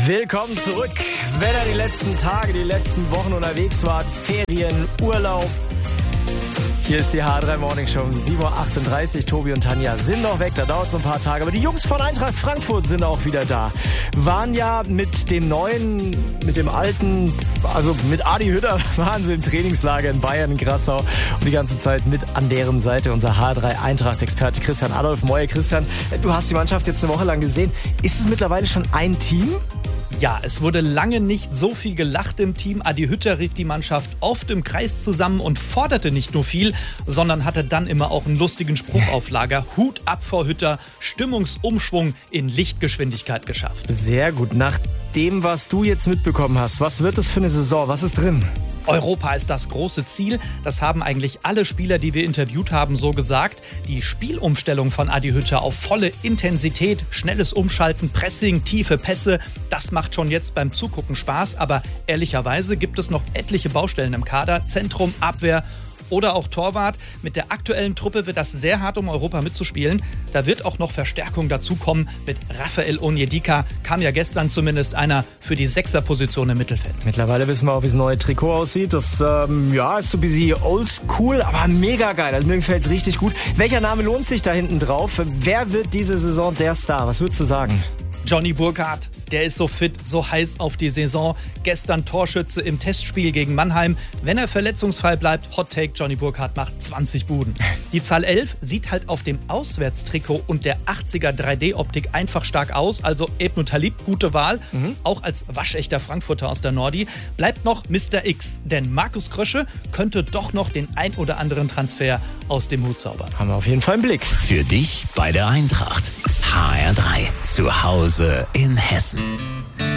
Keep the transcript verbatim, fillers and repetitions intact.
Willkommen zurück. Wenn ihr die letzten Tage, die letzten Wochen unterwegs wart, Ferien, Urlaub. Hier ist die H drei Morning Show um sieben Uhr achtunddreißig. Tobi und Tanja sind noch weg, da dauert es ein paar Tage. Aber die Jungs von Eintracht Frankfurt sind auch wieder da. Waren ja mit dem neuen, mit dem alten, also mit Adi Hütter, waren sie im Trainingslager in Bayern, in Grassau. Und die ganze Zeit mit an deren Seite unser H drei Eintracht-Experte Christian Adolf Meuer. Christian, du hast die Mannschaft jetzt eine Woche lang gesehen. Ist es mittlerweile schon ein Team? Ja, es wurde lange nicht so viel gelacht im Team. Adi Hütter rief die Mannschaft oft im Kreis zusammen und forderte nicht nur viel, sondern hatte dann immer auch einen lustigen Spruch auf Lager. Hut ab vor Hütter, Stimmungsumschwung in Lichtgeschwindigkeit geschafft. Sehr gut. Nach dem, was du jetzt mitbekommen hast, was wird das für eine Saison? Was ist drin? Europa ist das große Ziel. Das haben eigentlich alle Spieler, die wir interviewt haben, so gesagt. Die Spielumstellung von Adi Hütter auf volle Intensität, schnelles Umschalten, Pressing, tiefe Pässe, das macht schon jetzt beim Zugucken Spaß. Aber ehrlicherweise gibt es noch etliche Baustellen im Kader. Zentrum, Abwehr oder auch Torwart. Mit der aktuellen Truppe wird das sehr hart, um Europa mitzuspielen. Da wird auch noch Verstärkung dazukommen. Mit Rafael Onyedika kam ja gestern zumindest einer für die Sechserposition im Mittelfeld. Mittlerweile wissen wir auch, wie das neue Trikot aussieht. Das ähm, ja, ist so ein bisschen oldschool, aber mega geil. Also mir gefällt es richtig gut. Welcher Name lohnt sich da hinten drauf? Wer wird diese Saison der Star? Was würdest du sagen? Johnny Burkhardt, der ist so fit, so heiß auf die Saison. Gestern Torschütze im Testspiel gegen Mannheim. Wenn er verletzungsfrei bleibt, Hot Take, Johnny Burkhardt macht zwanzig Buden. Die Zahl elf sieht halt auf dem Auswärtstrikot und der achtziger drei D-Optik einfach stark aus. Also Ebnu Talib, gute Wahl. Mhm. Auch als waschechter Frankfurter aus der Nordi. Bleibt noch Mister X, denn Markus Krösche könnte doch noch den ein oder anderen Transfer aus dem Hut zaubern. Haben wir auf jeden Fall im Blick. Für dich bei der Eintracht. H R drei. Zu Hause in Hessen.